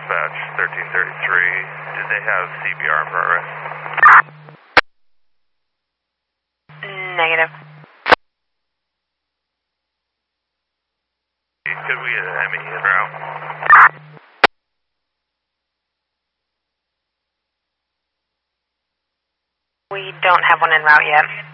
Dispatch 1333, did they have CBR in progress? Negative. Could we get an ME en route? We don't have one en route yet.